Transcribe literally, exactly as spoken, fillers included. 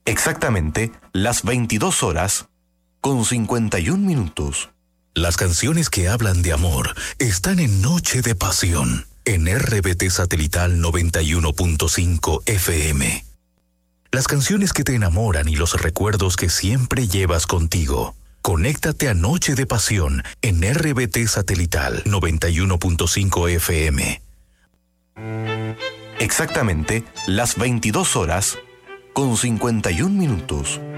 Exactamente las veintidós horas con cincuenta y un minutos. Las canciones que hablan de amor están en Noche de Pasión, en R B T Satelital noventa y uno punto cinco F M. Las canciones que te enamoran y los recuerdos que siempre llevas contigo. Conéctate a Noche de Pasión en R B T Satelital noventa y uno punto cinco F M. Exactamente las veintidós horas con cincuenta y un minutos.